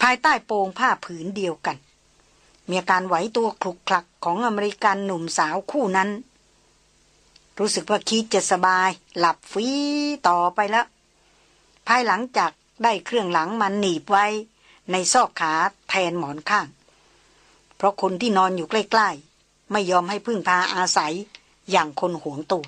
ภายใต้โปงผ้าผืนเดียวกันมีอาการไหวตัวคลุกคลักของอเมริกันหนุ่มสาวคู่นั้นรู้สึกว่าคิดจะสบายหลับฟรีต่อไปแล้วภายหลังจากได้เครื่องหลังมันหนีบไว้ในซอกขาแทนหมอนข้างเพราะคนที่นอนอยู่ใกล้ๆไม่ยอมให้พึ่งพาอาศัยอย่างคนหวงตัว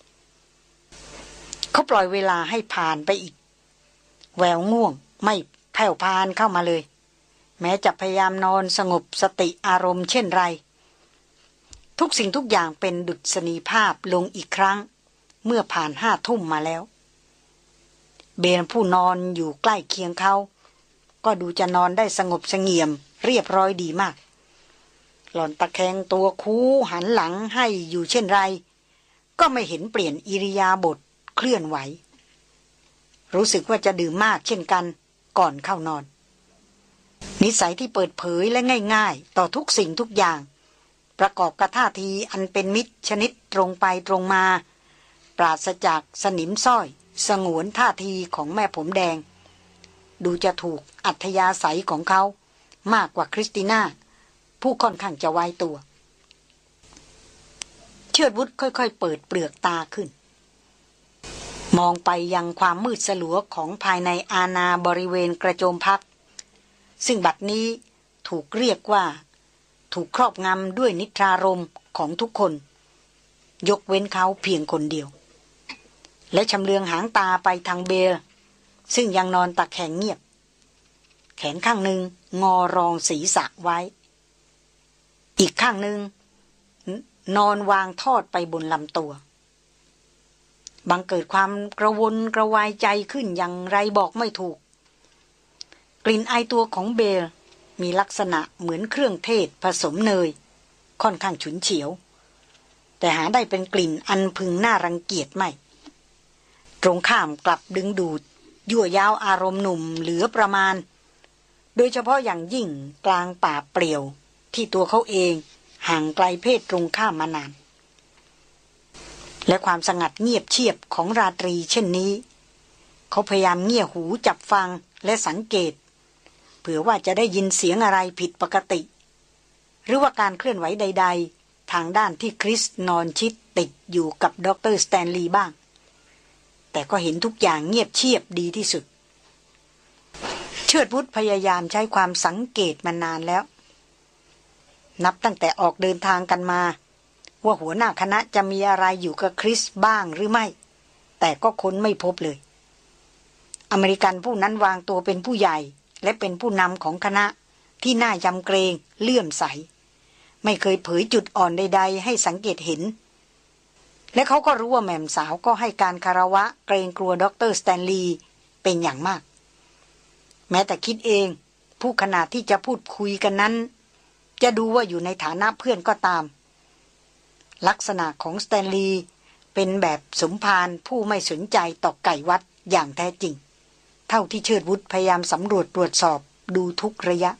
เขาปล่อยเวลาให้ผ่านไปอีกแววง่วงไม่แผ่วพานเข้ามาเลยแม้จะพยายามนอนสงบสติอารมณ์เช่นไรทุกสิ่งทุกอย่างเป็นดุษณีภาพลงอีกครั้งเมื่อผ่าน5 ทุ่มมาแล้วเบนผู้นอนอยู่ใกล้เคียงเขาก็ดูจะนอนได้สงบเสงี่ยมเรียบร้อยดีมากหล่อนตะแคงตัวคูหันหลังให้อยู่เช่นไรก็ไม่เห็นเปลี่ยนอิริยาบถเคลื่อนไหวรู้สึกว่าจะดื่มมากเช่นกันก่อนเข้านอนนิสัยที่เปิดเผยและง่ายๆต่อทุกสิ่งทุกอย่างประกอบกับท่าทีอันเป็นมิตรชนิดตรงไปตรงมาปราศจากสนิมส้อยสงวนท่าทีของแม่ผมแดงดูจะถูกอัธยาศัยของเขามากกว่าคริสติน่าผู้ค่อนข้างจะไว้ตัวเชิดวุฒค่อยๆเปิดเปลือกตาขึ้นมองไปยังความมืดสลัวของภายในอาณาบริเวณกระโจมพักซึ่งบัดนี้ถูกเรียกว่าถูกครอบงำด้วยนิทรารมณ์ของทุกคนยกเว้นเขาเพียงคนเดียวและชำเลืองหางตาไปทางเบลซึ่งยังนอนตะแคงเงียบแขนข้างหนึ่งงอรองศีรษะไว้อีกข้างหนึ่งนอนวางทอดไปบนลำตัวบังเกิดความกระวนกระวายใจขึ้นอย่างไรบอกไม่ถูกกลิ่นไอตัวของเบลมีลักษณะเหมือนเครื่องเทศผสมเนยค่อนข้างฉุนเฉียวแต่หาได้เป็นกลิ่นอันพึงน่ารังเกียจไม่ตรงข้ามกลับดึงดูดยั่วยาวอารมณ์หนุ่มเหลือประมาณโดยเฉพาะอย่างยิ่งกลางป่าเปลี่ยวที่ตัวเขาเองห่างไกลเพศตรงข้ามมานานและความสงัดเงียบเชียบของราตรีเช่นนี้เขาพยายามเงี่ยหูจับฟังและสังเกตเผื่อว่าจะได้ยินเสียงอะไรผิดปกติหรือว่าการเคลื่อนไหวใดๆทางด้านที่คริสนอนชิดติดอยู่กับดร.สแตนลีย์บ้างแต่ก็เห็นทุกอย่างเงียบเชียบดีที่สุดเชิดวุฒพยายามใช้ความสังเกตมานานแล้วนับตั้งแต่ออกเดินทางกันมาว่าหัวหน้าคณะจะมีอะไรอยู่กับคริสบ้างหรือไม่แต่ก็ค้นไม่พบเลยอเมริกันผู้นั้นวางตัวเป็นผู้ใหญ่และเป็นผู้นำของคณะที่น่ายำเกรงเลื่อมใสไม่เคยเผยจุดอ่อนใดๆให้สังเกตเห็นและเขาก็รู้ว่าแม่มสาวก็ให้การคารวะเกรงกลัวดร.สแตนลีย์เป็นอย่างมากแม้แต่คิดเองผู้ขนาดที่จะพูดคุยกันนั้นจะดูว่าอยู่ในฐานะเพื่อนก็ตามลักษณะของสแตนลีย์เป็นแบบสมภารผู้ไม่สนใจต่อไก่วัดอย่างแท้จริงเท่าที่เชิดวุฒพยายามสำรวจตรวจสอบดูทุกระยะ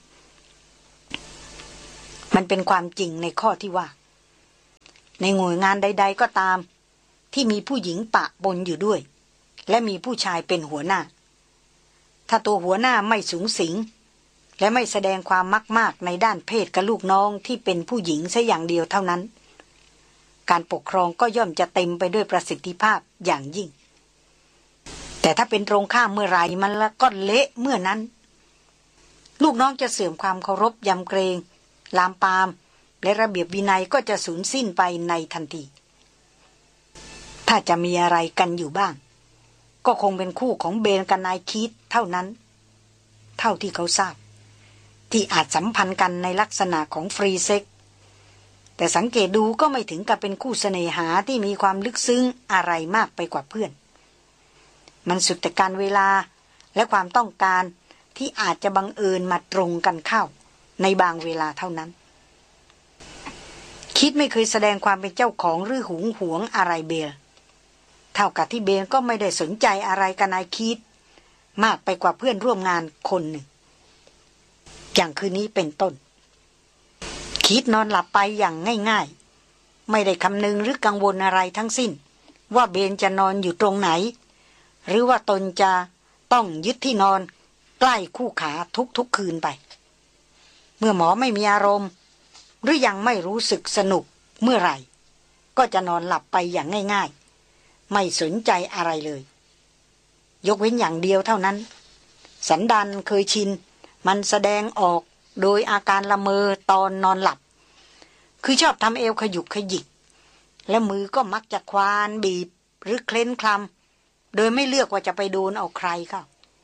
มันเป็นความจริงในข้อที่ว่าในหน่วยงานใดๆก็ตามที่มีผู้หญิงปะปนอยู่ด้วยและมีผู้ชายเป็นหัวหน้าถ้าตัวหัวหน้าไม่สูงสิงและไม่แสดงความมากๆในด้านเพศกับลูกน้องที่เป็นผู้หญิงซะอย่างเดียวเท่านั้นการปกครองก็ย่อมจะเต็มไปด้วยประสิทธิภาพอย่างยิ่งแต่ถ้าเป็นตรงข้ามเมื่อไรมันละก็เละเมื่อนั้นลูกน้องจะเสื่อมความเคารพยำเกรงลามปามและระเบียบวินัยก็จะสูญสิ้นไปในทันทีถ้าจะมีอะไรกันอยู่บ้างก็คงเป็นคู่ของเบนกับนายคีธเท่านั้นเท่าที่เขาทราบที่อาจสัมพันธ์กันในลักษณะของฟรีเซ็กแต่สังเกตดูก็ไม่ถึงกับเป็นคู่เสน่หาที่มีความลึกซึ้งอะไรมากไปกว่าเพื่อนมันสุดแต่การเวลาและความต้องการที่อาจจะบังเอิญมาตรงกันเข้าในบางเวลาเท่านั้นคิดไม่เคยแสดงความเป็นเจ้าของหรือหึงหวงอะไรเบลเท่ากับที่เบลก็ไม่ได้สนใจอะไรกับนายคิดมากไปกว่าเพื่อนร่วมงานคนหนึ่งอย่างคืนนี้เป็นต้นคิดนอนหลับไปอย่างง่ายๆไม่ได้คำนึงหรือกังวลอะไรทั้งสิ้นว่าเบนจะนอนอยู่ตรงไหนหรือว่าตนจะต้องยึดที่นอนใล้คู่ขาทุกคืนไปเมื่อหมอไม่มีอารมณ์หรือยังไม่รู้สึกสนุกเมื่อไหร่ก็จะนอนหลับไปอย่างง่ายๆไม่สนใจอะไรเลยยกเว้นอย่างเดียวเท่านั้นสันดานเคยชินมันแสดงออกโดยอาการละเมอตอนนอนหลับคือชอบทำเอวขยุกขยิกและมือก็มักจะควานบีบหรือเคล้นคลำโดยไม่เลือกว่าจะไปโดนเอาใครเข้า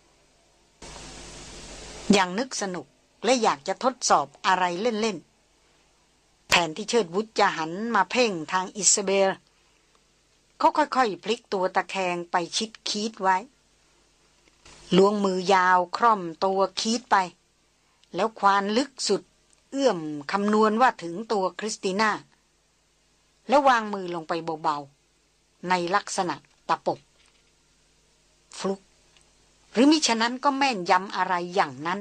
อย่างนึกสนุกและอยากจะทดสอบอะไรเล่นๆแทนที่เชิดวุฒจะหันมาเพ่งทางอิซาเบลเขาค่อยๆพลิกตัวตะแคงไปชิดคีดไว้ล้วงมือยาวคร่อมตัวคีดไปแล้วควานลึกสุดเอื้อมคำนวณว่าถึงตัวคริสติน่าแล้ววางมือลงไปเบาๆในลักษณะตะปบฟลุกหรือมิฉะนั้นก็แม่นยำอะไรอย่างนั้น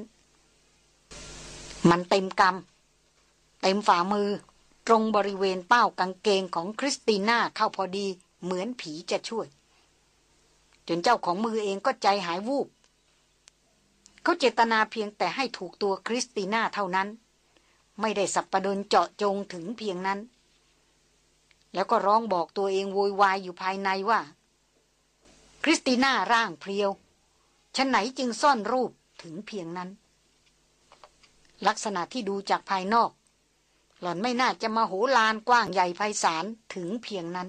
มันเต็มกำเต็มฝ่ามือตรงบริเวณเป้ากางเกงของคริสติน่าเข้าพอดีเหมือนผีจะช่วยจนเจ้าของมือเองก็ใจหายวูบเขาเจตนาเพียงแต่ให้ถูกตัวคริสติน่าเท่านั้นไม่ได้สัปดนเจาะจงถึงเพียงนั้นแล้วก็ร้องบอกตัวเองโวยวายอยู่ภายในว่าคริสติน่าร่างเพรียวฉะไหนจึงซ่อนรูปถึงเพียงนั้นลักษณะที่ดูจากภายนอกหล่อนไม่น่าจะมาโหฬารกว้างใหญ่ไพศาลถึงเพียงนั้น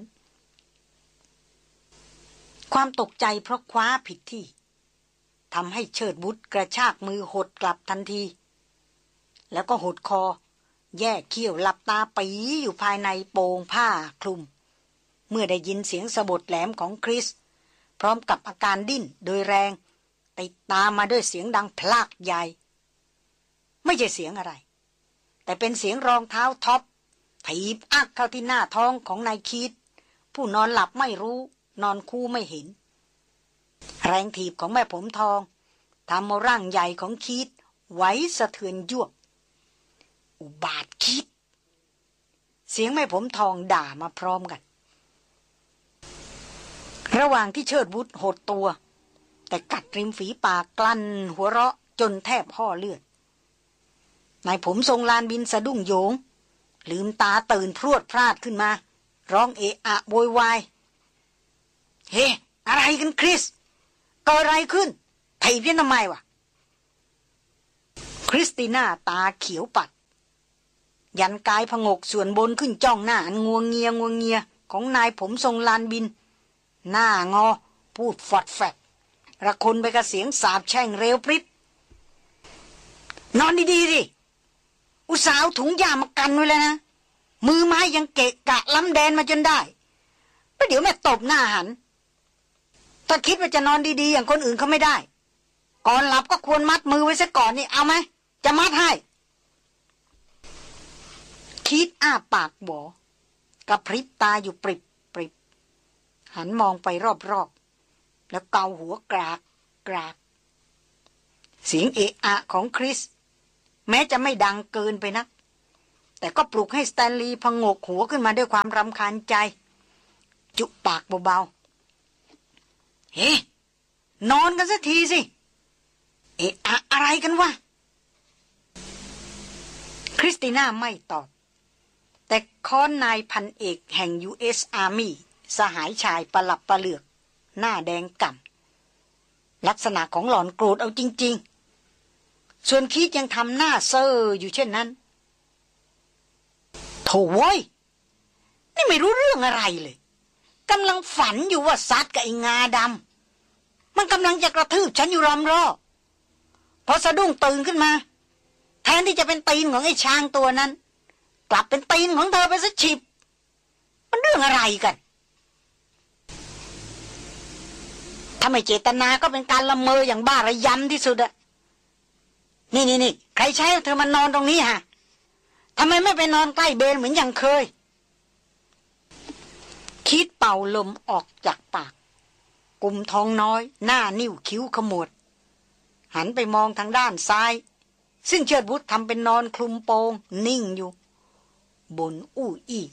ความตกใจเพราะคว้าผิดที่ทำให้เชิดบุตรกระชากมือหดกลับทันทีแล้วก็หดคอแยกเขี้ยวหลับตาปีอยู่ภายในโปงผ้าคลุมเมื่อได้ยินเสียงสะบดแหลมของคริสพร้อมกับอาการดิ้นโดยแรงติดตามมาด้วยเสียงดังพลากใหญ่ไม่ใช่เสียงอะไรแต่เป็นเสียงรองเท้าท็อปถีบอักเข้าที่หน้าท้องของนายคีดผู้นอนหลับไม่รู้นอนคู่ไม่เห็นแรงถีบของแม่ผมทองทำเอาร่างใหญ่ของคีดไหวสะเทือนยวบอุบาทคีดเสียงแม่ผมทองด่ามาพร้อมกันระหว่างที่เชิดวุฒหดตัวแต่กัดริมฝีปากกลั้นหัวเราะจนแทบห่อเลือดนายผมทรงลานบินสะดุ้งโยงลืมตาตื่นพรวดพลาดขึ้นมาร้องเอะอะโวยวายเฮ้อะไรกันคริสเกิดอะไรขึ้นถีบยันทำไมวะคริสติน่าตาเขียวปัดยันกายผงกส่วนบนขึ้นจ้องหน้าอันงัวเงียของนายผมทรงลานบินหน้างอพูดฟอดแฟดระคนไปกับเสียงสาบแช่งเร็วปริดนอนดีๆดิอุตส่าห์ถุงยามากันไว้แล้วนะมือไม้ยังเกะกะล้ำแดนมาจนได้แล้วเดี๋ยวแม่ตบหน้าหันถ้าคิดว่าจะนอนดีๆอย่างคนอื่นเขาไม่ได้ก่อนหลับก็ควรมัดมือไว้ซะก่อนนี่เอาไหมจะมัดให้คิดอ้าปากบ่กระพริบตาอยู่ปริบหันมองไปรอบๆแล้วเกาหัวกรากเสียงเอะอะของคริสแม้จะไม่ดังเกินไปนักแต่ก็ปลุกให้สแตนลีย์พงกหัวขึ้นมาด้วยความรำคาญใจจุปากเบาๆเฮ้นอนกันสักทีสิเอะอะอะไรกันวะคริสติน่าไม่ตอบแต่ค้อนนายพันเอกแห่ง U.S. Army สหายชายประหลับประเหลือกหน้าแดงก่ำลักษณะของหล่อนโกรธเอาจริงๆส่วนคิดยังทำหน้าเซ่ออยู่เช่นนั้นโถ่เว้ยนี่ไม่รู้เรื่องอะไรเลยกำลังฝันอยู่ว่าซัดกับไอ้งาดำมันกำลังจะกระทืบฉันอยู่รำรอพอสะดุ้งตื่นขึ้นมาแทนที่จะเป็นตีนของไอ้ช้างตัวนั้นกลับเป็นตีนของเธอไปซะฉิบมันเรื่องอะไรกันถ้าไม่เจตนาก็เป็นการละเมออย่างบ้าระยำที่สุดอะนี่ใครใช้เธอมานอนตรงนี้ฮะทำไมไม่ไปนอนใกล้เบนเหมือนอย่างเคยคิดเป่าลมออกจากปากกุมท้องน้อยหน้านิ้วคิ้วขมวดหันไปมองทางด้านซ้ายซึ่งเชิดวุฒทำเป็นนอนคลุมโปงนิ่งอยู่บนอู้อี้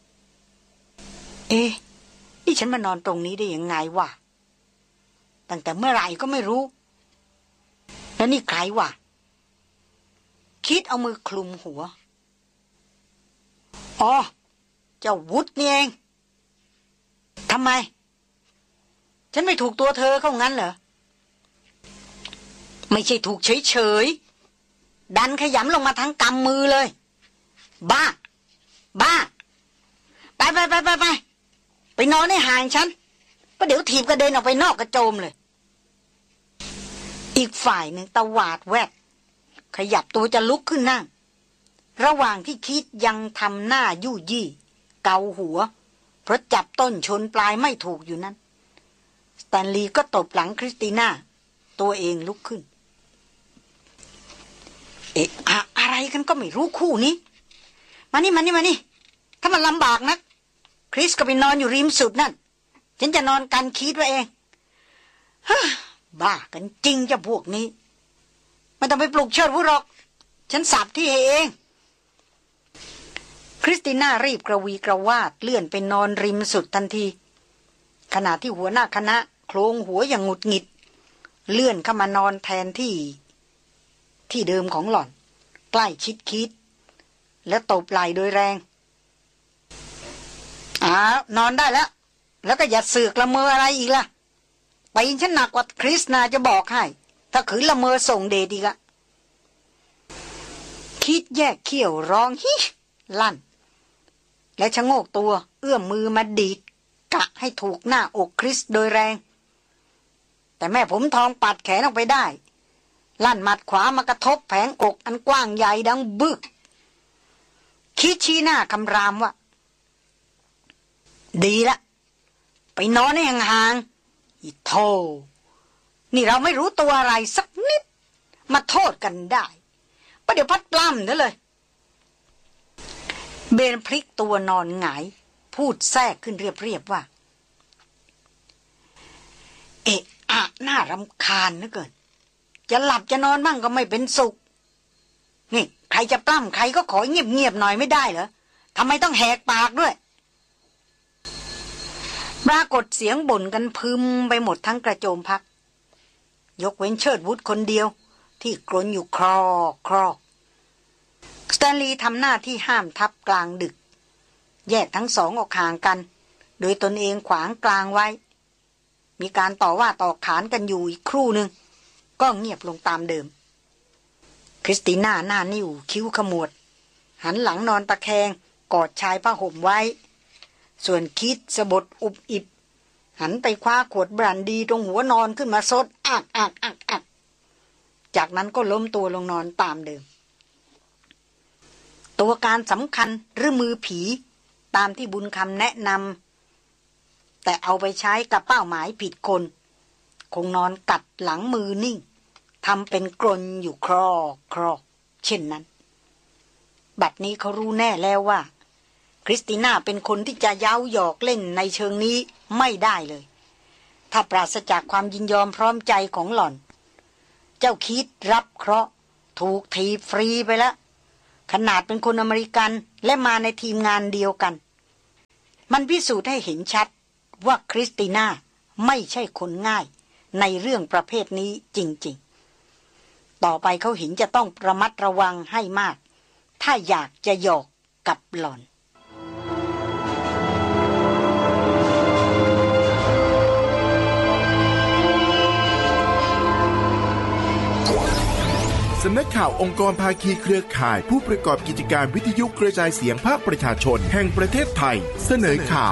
นี่ฉันมานอนตรงนี้ได้ยังไงวะตั้งแต่เมื่อไหร่ก็ไม่รู้และแล้วนี่ใครวะคิดเอามือคลุมหัวอ๋อเจ้าวุฒินี่เองทำไมฉันไม่ถูกตัวเธอเข้างั้นเหรอไม่ใช่ถูกเฉยๆดันขยำลงมาทั้งกำมือเลยบ้าไปนอนในห่างฉันประเดี๋ยวถีบกระเด็นออกไปนอกกระโจมเลยอีกฝ่ายหนึ่งตวาดแวดขยับตัวจะลุกขึ้นนั่งระหว่างที่คิดยังทำหน้ายู่ยี่เกาหัวเพราะจับต้นชนปลายไม่ถูกอยู่นั้นสแตนลีย์ก็ตบหลังคริสติน่าตัวเองลุกขึ้นอะไรกันก็ไม่รู้คู่นี้มานี่ถ้ามันลำบากนักคริสก็ไปนอนอยู่ริมสุดนั่นฉันจะนอนกันคิดไว้เองบ้ากันจริงจะพวกนี้ไม่ต้องไปปลุกเชิดวุหรอกฉันสับที่เองคริสติน่ารีบกระวีกระวาดเลื่อนไปนอนริมสุดทันทีขณะที่หัวหน้าคณะโคลงหัวอย่างหงุดหงิดเลื่อนเข้ามานอนแทนที่เดิมของหล่อนใกล้ชิดคิดและตบไหล่โดยแรงนอนได้แล้วก็อย่าเสือกละเมออะไรอีกล่ะไปฉันหนักกว่าคริสนาจะบอกให้ถ้าขืนละเมอส่งเดชอีกอะคิดแยกเขี้ยวร้องฮิลั่นและชะโงกตัวเอื้อมมือมาดีดกะให้ถูกหน้าอกคริสโดยแรงแต่แม่ผมทองปัดแขนออกไปได้ลั่นหมัดขวามากระทบแผงอกอันกว้างใหญ่ดังบึกคิดชี้หน้าคำรามว่าดีละไปนอนให้ห่างๆอีโธ่นี่เราไม่รู้ตัวอะไรสักนิดมาโทษกันได้ประเดี๋ยวพัดปล้ำนั่นเลยเบนพลิกตัวนอนหงายพูดแทรกขึ้นเรียบๆว่าน่ารำคาญนะเกินจะหลับจะนอนบ้างก็ไม่เป็นสุขนี่ใครจะปล้ำใครก็ขอเงียบๆหน่อยไม่ได้เหรอทำไมต้องแหกปากด้วยปรากฏเสียงบ่นกันพึมไปหมดทั้งกระโจมพักยกเว้นเชิดวุฒคนเดียวที่กรนอยู่ครอกสแตนลีย์ทำหน้าที่ห้ามทับกลางดึกแยกทั้งสองออกห่างกันโดยตนเองขวางกลางไว้มีการต่อว่าต่อขานกันอยู่อีกครู่หนึ่งก็เงียบลงตามเดิมคริสติน่าหน้านิ้วคิ้วขมวดหันหลังนอนตะแคงกอดชายผ้าห่มไว้ส่วนคิดสะบดอุบอิบหันไปคว้าขวดบรันดีตรงหัวนอนขึ้นมาซดอักจากนั้นก็ล้มตัวลงนอนตามเดิมตัวการสำคัญหรือมือผีตามที่บุญคำแนะนำแต่เอาไปใช้กับเป้าหมายผิดคนคงนอนกัดหลังมือนิ่งทำเป็นกรนอยู่ครอกเช่นนั้นบัดนี้เขารู้แน่แล้วว่าคริสติน่าเป็นคนที่จะเย้าหยอกเล่นในเชิงนี้ไม่ได้เลยถ้าปราศจากความยินยอมพร้อมใจของหล่อนเจ้าคิดรับเคราะห์ถูกถีบฟรีไปแล้วขนาดเป็นคนอเมริกันและมาในทีมงานเดียวกันมันพิสูจน์ให้เห็นชัดว่าคริสติน่าไม่ใช่คนง่ายในเรื่องประเภทนี้จริงๆต่อไปเขาเห็นจะต้องระมัดระวังให้มากถ้าอยากจะหยอกกับหล่อนสำนักข่าวองค์กรภาคีเครือข่ายผู้ประกอบกิจการวิทยุกระจายเสียงภาคประชาชนแห่งประเทศไทยเสนอข่าว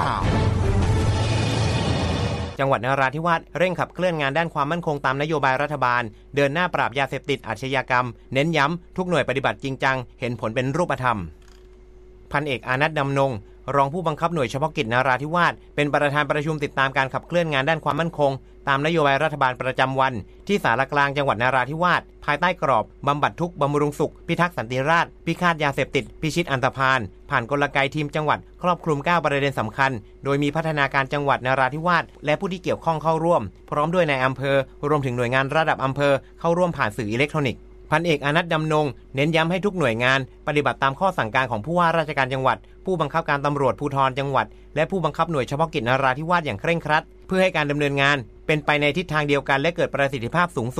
จังหวัดนราธิวาสเร่งขับเคลื่อนงานด้านความมั่นคงตามนโยบายรัฐบาลเดินหน้าปราบยาเสพติดอาชญากรรมเน้นย้ำทุกหน่วยปฏิบัติจริงจังเห็นผลเป็นรูปธรรมพันเอกอานัทดำนงรองผู้บังคับหน่วยเฉพาะกิจนราธิวาสเป็นประธานประชุมติดตามการขับเคลื่อนงานด้านความมั่นคงตามนโยบายรัฐบาลประจำวันที่ศาลากลางจังหวัดนราธิวาสภายใต้กรอบบำบัดทุกข์บำรุงสุขพิทักษ์สันติราษฎร์พิฆาตยาเสพติดพิชิตอันธพาลผ่านกลไกทีมจังหวัดครอบคลุม9ประเด็นสำคัญโดยมีพัฒนาการจังหวัดนราธิวาสและผู้ที่เกี่ยวข้องเข้าร่วมพร้อมด้วยในอำเภอรวมถึงหน่วยงานระดับอำเภอเข้าร่วมผ่านสื่ออิเล็กทรอนิกส์พันเอกอานัทดำนงเน้นย้ำให้ทุกหน่วยงานปฏิบัติตามข้อสั่งการของผู้ว่าราชการจังหวัดผู้บังคับการตำรวจภูธรจังหวัดและผู้บังคับหน่วยเฉพาะกิจนราธิวาสอย่างเคร่งครัดเพื่อให้การดำเนินงานเป็นไปในทิศทางเดียวกันและเกิดประสิทธิภาพสูงสุด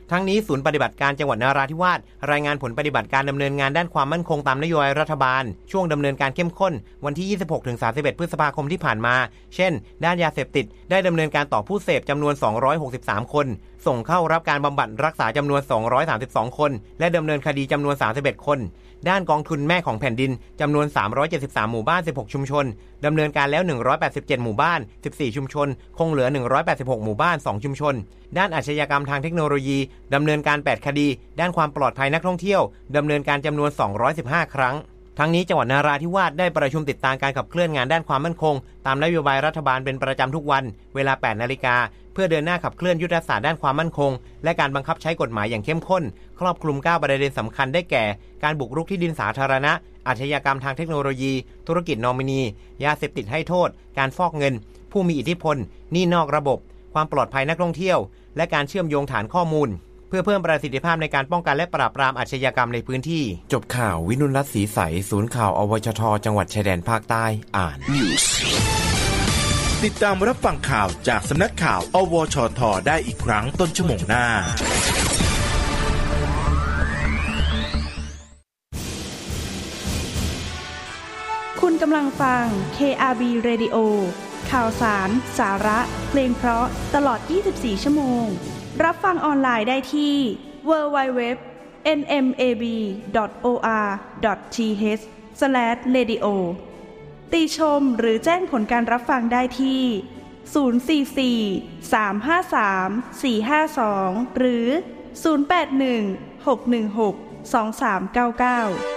ทั้งนี้ศูนย์ปฏิบัติการจังหวัดนราธิวาสรายงานผลปฏิบัติการดำเนินงานด้านความมั่นคงตามนโยบายรัฐบาลช่วงดำเนินการเข้มข้นวันที่ 26-31 พฤษภาคมที่ผ่านมาเช่นด้านยาเสพติดได้ดำเนินการต่อผู้เสพจำนวน263คนส่งเข้ารับการบำบัดรักษาจำนวน232คนและดำเนินคดีจำนวน31คนด้านกองทุนแม่ของแผ่นดินจำนวน373หมู่บ้าน16ชุมชนดำเนินการแล้ว187หมู่บ้าน14ชุมชนคงเหลือ186หมู่บ้าน2ชุมชนด้านอาชญากรรมทางเทคโนโลยีดำเนินการ8คดีด้านความปลอดภัยนักท่องเที่ยวดำเนินการจำนวน215ครั้งทั้งนี้จังหวัดนราธิวาสได้ประชุมติดตามการขับเคลื่อนงานด้านความมั่นคงตามนโยบายรัฐบาลเป็นประจำทุกวันเวลา 8 นาฬิกาเพื่อเดินหน้าขับเคลื่อนยุทธศาสตร์ด้านความมั่นคงและการบังคับใช้กฎหมายอย่างเข้มข้นครอบคลุม9ประเด็นสำคัญได้แก่การบุกรุกที่ดินสาธารณะอาชญากรรมทางเทคโนโลยีธุรกิจนอมินียาเสพติดให้โทษการฟอกเงินผู้มีอิทธิพลหนี้นอกระบบความปลอดภัยนักท่องเที่ยวและการเชื่อมโยงฐานข้อมูลเพื่อเพิ่มประสิทธิภาพในการป้องกันและปราบปรามอาชญากรรมในพื้นที่จบข่าววินุลรัตน์ศรีใสศูนย์ข่าวอวชทจังหวัดชายแดนภาคใต้อ่านติดตามรับฟังข่าวจากสำนักข่าวอวชทได้อีกครั้งต้นชั่วโมงหน้าคุณกำลังฟัง KRB Radio ข่าวสารสาระเพลงเพราะตลอด24ชั่วโมงรับฟังออนไลน์ได้ที่ www.nmab.or.th/radio ติชมหรือแจ้งผลการรับฟังได้ที่044-353-452หรือ081-616-2399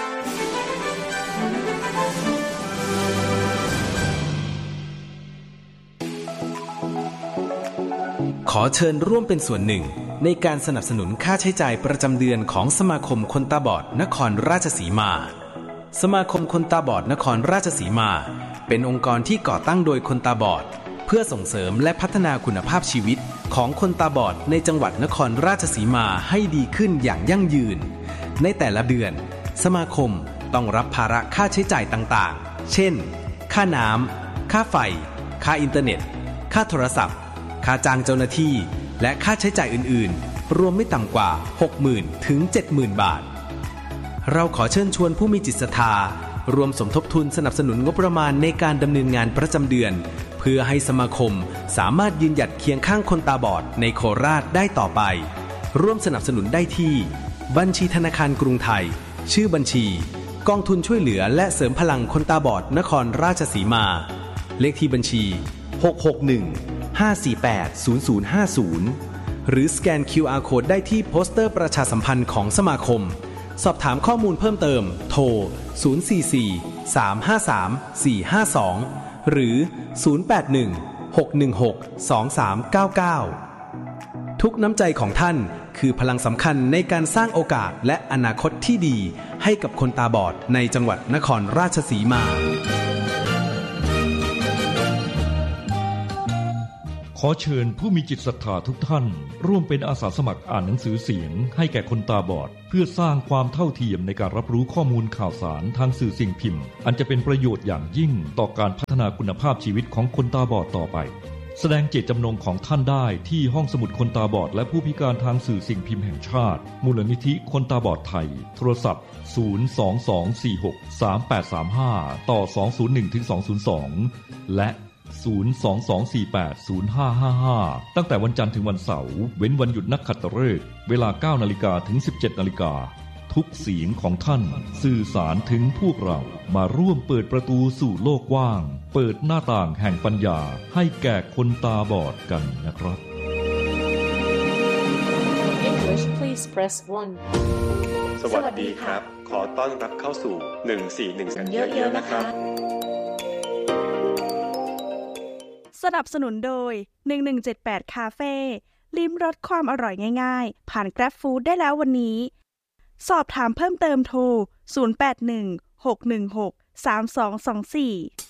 ขอเชิญร่วมเป็นส่วนหนึ่งในการสนับสนุนค่าใช้จ่ายประจำเดือนของสมาคมคนตาบอดนครราชสีมาสมาคมคนตาบอดนครราชสีมาเป็นองค์กรที่ก่อตั้งโดยคนตาบอดเพื่อส่งเสริมและพัฒนาคุณภาพชีวิตของคนตาบอดในจังหวัดนครราชสีมาให้ดีขึ้นอย่างยั่งยืนในแต่ละเดือนสมาคมต้องรับภาระค่าใช้จ่ายต่างๆเช่นค่าน้ำค่าไฟค่าอินเทอร์เน็ตค่าโทรศัพท์ค่าจ้างเจ้าหน้าที่และค่าใช้จ่ายอื่นๆรวมไม่ต่ำกว่า 60,000 ถึง 70,000 บาทเราขอเชิญชวนผู้มีจิตศรัทธารวมสมทบทุนสนับสนุนงบประมาณในการดำเนินงานประจำเดือนเพื่อให้สมาคมสามารถยืนหยัดเคียงข้างคนตาบอดในโคราชได้ต่อไปร่วมสนับสนุนได้ที่บัญชีธนาคารกรุงไทยชื่อบัญชีกองทุนช่วยเหลือและเสริมพลังคนตาบอดนครราชสีมาเลขที่บัญชี661-548-0050หรือสแกน QR Code ได้ที่โปสเตอร์ประชาสัมพันธ์ของสมาคมสอบถามข้อมูลเพิ่มเติมโทร044-353-452หรือ081-616-2399ทุกน้ำใจของท่านคือพลังสำคัญในการสร้างโอกาสและอนาคตที่ดีให้กับคนตาบอดในจังหวัดนครราชสีมาขอเชิญผู้มีจิตศรัทธาทุกท่านร่วมเป็นอาสาสมัครอ่านหนังสือเสียงให้แก่คนตาบอดเพื่อสร้างความเท่าเทียมในการรับรู้ข้อมูลข่าวสารทางสื่อสิ่งพิมพ์อันจะเป็นประโยชน์อย่างยิ่งต่อการพัฒนาคุณภาพชีวิตของคนตาบอดต่อไปแสดงเจตจำนงของท่านได้ที่ห้องสมุดคนตาบอดและผู้พิการทางสื่อสิ่งพิมพ์แห่งชาติมูลนิธิคนตาบอดไทยโทรศัพท์022463835ต่อ201-202และ022480555ตั้งแต่วันจันทร์ถึงวันเสาร์เว้นวันหยุดนักขัตฤกษ์เวลา 9:00 นถึง 17:00 นทุกเสียงของท่านสื่อสารถึงพวกเรามาร่วมเปิดประตูสู่โลกกว้างเปิดหน้าต่างแห่งปัญญาให้แก่คนตาบอดกันนะครับ English please press 1 สวัสดีครับขอต้อนรับเข้าสู่141กันเยอะๆนะครับสนับสนุนโดย1178คาเฟ่ลิ้มรสความอร่อยง่ายๆผ่าน Grab Food ได้แล้ววันนี้สอบถามเพิ่มเติมโทร0816163224